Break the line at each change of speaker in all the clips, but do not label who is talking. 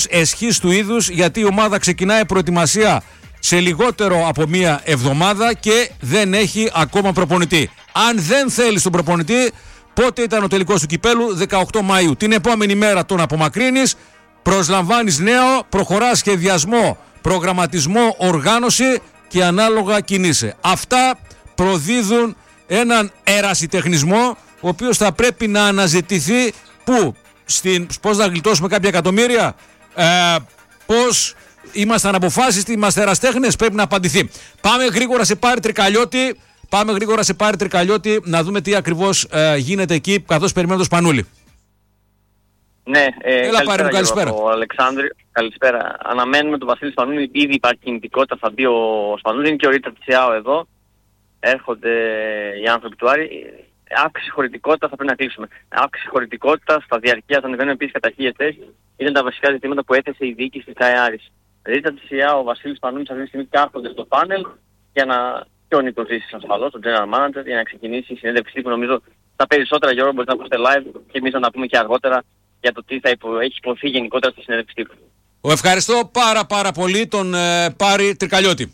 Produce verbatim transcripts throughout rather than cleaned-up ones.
εσχής του είδους, γιατί η ομάδα ξεκινάει προετοιμασία σε λιγότερο από μία εβδομάδα και δεν έχει ακόμα προπονητή. Αν δεν θέλεις τον προπονητή, πότε ήταν ο τελικός του κυπέλου? δεκαοκτώ Μαΐου. Την επόμενη μέρα τον απομακρύνεις, προσλαμβάνεις νέο, προχωράς σχεδιασμό, προγραμματισμό, οργάνωση και ανάλογα κινείσαι. Αυτά προδίδουν έναν ερασιτεχνισμό, ο οποίος θα πρέπει να αναζητηθεί που, στην, πώς να γλιτώσουμε κάποια εκατομμύρια, ε, πώς είμαστε αναποφάσιστοι, είμαστε εραστέχνες, πρέπει να απαντηθεί. Πάμε γρήγορα σε Πάρη Τρικαλιώτη, πάμε γρήγορα σε Πάρη Τρικαλιώτη να δούμε τι ακριβώς ε, γίνεται εκεί καθώς περιμένουμε το Σπανούλη.
Ναι, ε,
Έλα,
καλησπέρα,
Πάρη, καλησπέρα.
Ο Αλεξάνδρου, καλησπέρα. Αναμένουμε τον Βασίλη Σπανούλη, ήδη υπάρχει κινητικότητα, θα μπει ο Σπανούλης, είναι και ο Ρίτσαρτ Σιάο εδώ. Έρχονται οι άνθρωποι του Άρη. Αύξηση χωρητικότητα θα πρέπει να κλείσουμε. Αύξηση χωρητικότητα στα διαρκείας, ανεβαίνουν επίσης καταχύετες. Είναι τα βασικά ζητήματα που έθεσε η διοίκηση της ΚΑΕ Άρης. Ρίτσαρτ Σιάο, ο Βασίλης Σπανούλης αυτή τη στιγμή κάθονται στο πάνελ για να. Και ο Νίκος Ζήσης ασφαλώς, τον General Manager, για να ξεκινήσει η συνέντευξη που νομίζω τα περισσότερα, Γιώργο, μπορείτε να ακούσετε live και εμείς να πούμε και αργότερα για το τι θα υπο, έχει υποθεί γενικότερα στη συνέντευξη τύπου.
Ο ευχαριστώ πάρα πάρα πολύ τον ε, Πάρη Τρικαλιώτη.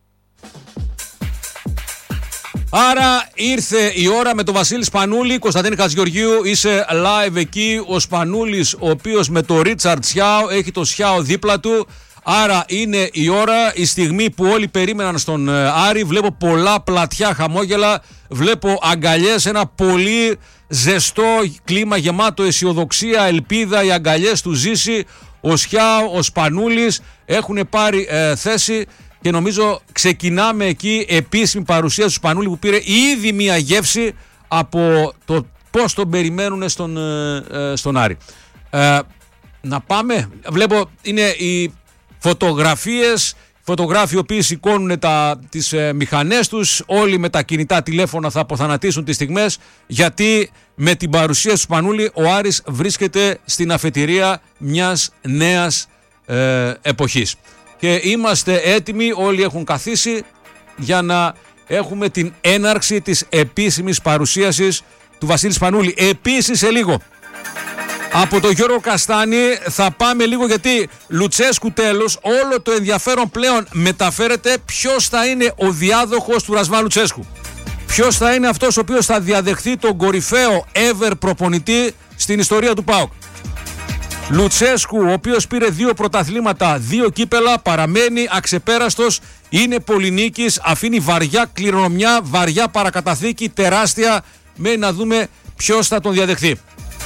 Άρα ήρθε η ώρα με τον Βασίλη Σπανούλη. Κωνσταντίνη Χατζηγεωργίου, είσαι live εκεί. Ο Σπανούλης, ο οποίος με τον Ρίτσαρτ Σιάο έχει το Σιάο δίπλα του. Άρα είναι η ώρα, η στιγμή που όλοι περίμεναν στον Άρη. Βλέπω πολλά πλατιά χαμόγελα, βλέπω αγκαλιές, ένα πολύ ζεστό κλίμα γεμάτο αισιοδοξία, ελπίδα. Οι αγκαλιές του Ζήση, ο Σιάο, ο Σπανούλης έχουν πάρει ε, θέση και νομίζω ξεκινάμε εκεί επίσημη παρουσία του Σπανούλη που πήρε ήδη μία γεύση από το πώς τον περιμένουν στον, ε, στον Άρη. Ε, να πάμε, βλέπω είναι οι φωτογραφίες, φωτογράφοι οι οποίοι σηκώνουν τα, τις ε, μηχανές τους, όλοι με τα κινητά τηλέφωνα θα αποθανατήσουν τις στιγμές, γιατί με την παρουσία του Σπανούλη ο Άρης βρίσκεται στην αφετηρία μιας νέας ε, εποχής. Και είμαστε έτοιμοι, όλοι έχουν καθίσει για να έχουμε την έναρξη της επίσημης παρουσίασης του Βασίλη Σπανούλη. Επίσης σε λίγο από τον Γιώργο Καστάνη θα πάμε λίγο, γιατί Λουτσέσκου τέλος, όλο το ενδιαφέρον πλέον μεταφέρεται ποιος θα είναι ο διάδοχος του Ρασβάν Λουτσέσκου. Ποιος θα είναι αυτός ο οποίος θα διαδεχθεί τον κορυφαίο ever προπονητή στην ιστορία του ΠΑΟΚ. Λουτσέσκου, ο οποίος πήρε δύο πρωταθλήματα, δύο κύπελα, παραμένει αξεπέραστος, είναι πολυνίκης, αφήνει βαριά κληρονομιά, βαριά παρακαταθήκη, τεράστια, μένει να δούμε ποιος θα τον διαδεχθεί.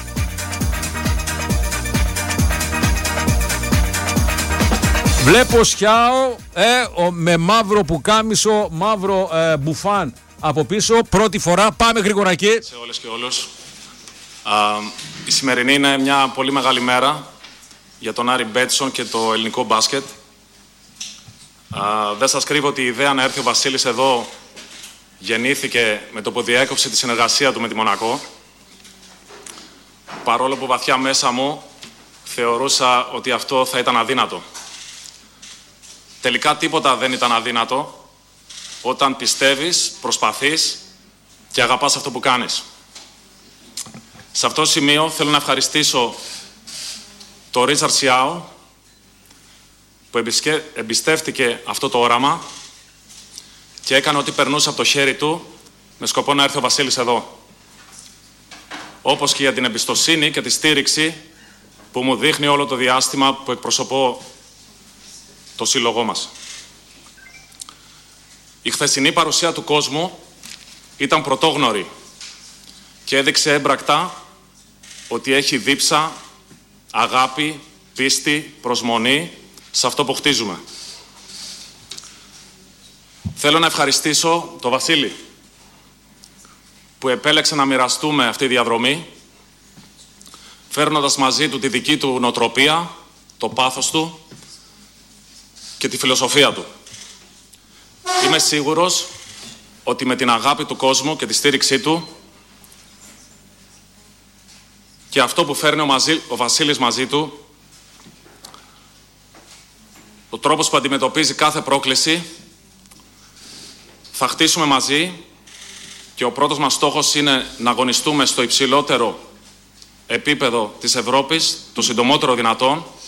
Βλέπω Σιάο ε, ο, με μαύρο πουκάμισο, μαύρο ε, μπουφάν από πίσω, πρώτη φορά. Πάμε γρήγορα εκεί.
Σε όλες και όλους. Α, η σημερινή είναι μια πολύ μεγάλη μέρα για τον Άρη Μπέτσον και το ελληνικό μπάσκετ. Α, δεν σας κρύβω ότι η ιδέα να έρθει ο Βασίλης εδώ γεννήθηκε με το που διέκοψε τη συνεργασία του με τη Μονακό. Παρόλο που βαθιά μέσα μου θεωρούσα ότι αυτό θα ήταν αδύνατο. Τελικά τίποτα δεν ήταν αδύνατο όταν πιστεύεις, προσπαθείς και αγαπάς αυτό που κάνεις. Σε αυτό το σημείο θέλω να ευχαριστήσω τον Ρίτσαρτ Σιάο που εμπιστεύτηκε αυτό το όραμα και έκανε ό,τι περνούσε από το χέρι του με σκοπό να έρθει ο Βασίλης εδώ. Όπως και για την εμπιστοσύνη και τη στήριξη που μου δείχνει όλο το διάστημα που εκπροσωπώ το σύλλογό μας. Η χθεσινή παρουσία του κόσμου ήταν πρωτόγνωρη και έδειξε έμπρακτα ότι έχει δίψα, αγάπη, πίστη, προσμονή σε αυτό που χτίζουμε. Θέλω να ευχαριστήσω τον Βασίλη που επέλεξε να μοιραστούμε αυτή τη διαδρομή, φέρνοντας μαζί του τη δική του νοοτροπία, το πάθος του και τη φιλοσοφία του. Είμαι σίγουρος ότι με την αγάπη του κόσμου και τη στήριξή του και αυτό που φέρνει ο, μαζί, ο Βασίλης μαζί του, ο τρόπος που αντιμετωπίζει κάθε πρόκληση, θα χτίσουμε μαζί και ο πρώτος μας στόχος είναι να αγωνιστούμε στο υψηλότερο επίπεδο της Ευρώπης, το συντομότερο δυνατόν,